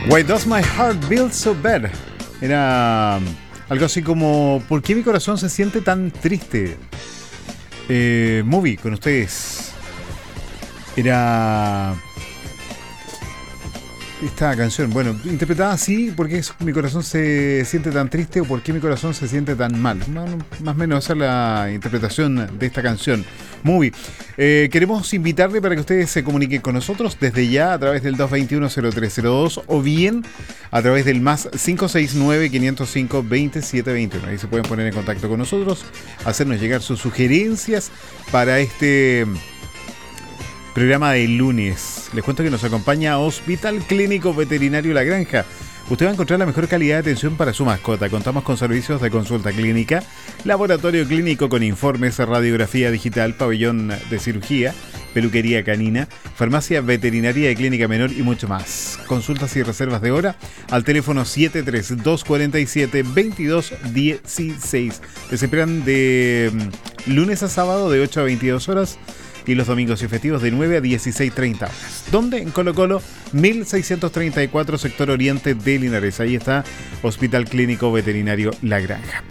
Why Does My Heart Beat So Bad? Era algo así como ¿por qué mi corazón se siente tan triste? Movie con ustedes. Era esta canción, bueno, interpretada así, ¿por qué mi corazón se siente tan triste o por qué mi corazón se siente tan mal? Más o menos esa es la interpretación de esta canción. Movie. Queremos invitarle para que ustedes se comuniquen con nosotros desde ya a través del 221-0302 o bien a través del más 569-505-2721. Ahí se pueden poner en contacto con nosotros, hacernos llegar sus sugerencias para este programa de lunes. Les cuento que nos acompaña Hospital Clínico Veterinario La Granja. Usted va a encontrar la mejor calidad de atención para su mascota. Contamos con servicios de consulta clínica, laboratorio clínico con informes, radiografía digital, pabellón de cirugía, peluquería canina, farmacia veterinaria de clínica menor y mucho más. Consultas y reservas de hora al teléfono 73247-2216. Les esperan de lunes a sábado de 8 a 22 horas y los domingos y festivos de 9 a 16:30 horas. ¿Dónde? En Colo Colo, 1634, sector oriente de Linares. Ahí está Hospital Clínico Veterinario La Granja.